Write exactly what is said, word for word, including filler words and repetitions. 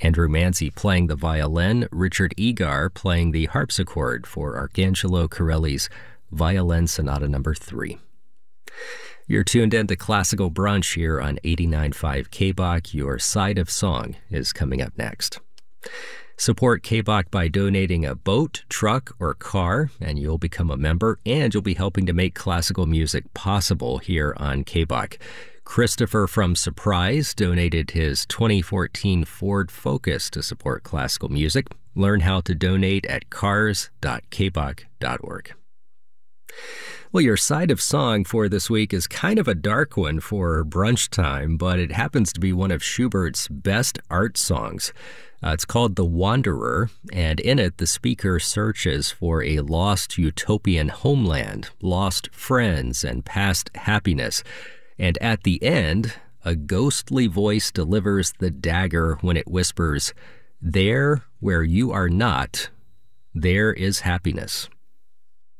Andrew Manzi playing the violin, Richard Egar playing the harpsichord for Arcangelo Corelli's Violin Sonata Number three. You're tuned in to Classical Brunch here on eighty-nine point five K B O C. Your Side of Song is coming up next. Support K B O C by donating a boat, truck, or car, and you'll become a member, and you'll be helping to make classical music possible here on K B O C. Christopher from Surprise donated his twenty fourteen Ford Focus to support classical music. Learn how to donate at cars dot k b o c dot org. Well, your side of song for this week is kind of a dark one for brunch time, but it happens to be one of Schubert's best art songs. Uh, it's called The Wanderer, and in it, the speaker searches for a lost utopian homeland, lost friends, and past happiness. And at the end, a ghostly voice delivers the dagger when it whispers, "There where you are not, there is happiness."